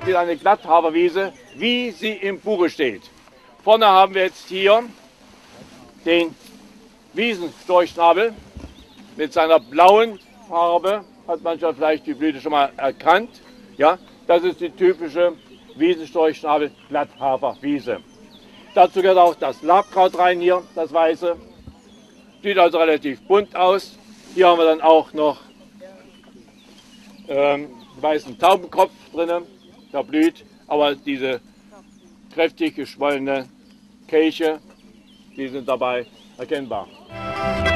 wieder eine Glatthaferwiese, wie sie im Buche steht. Vorne haben wir jetzt hier den Wiesenstorchschnabel mit seiner blauen Farbe. Hat mancher vielleicht die Blüte schon mal erkannt. Ja, das ist die typische Wiesenstorchschnabel-Glatthaferwiese. Dazu gehört auch das Labkraut rein hier, das weiße. Sieht also relativ bunt aus. Hier haben wir dann auch noch weißen Taubenkopf drin, der blüht, aber diese kräftig geschwollene Kelche, die sind dabei erkennbar.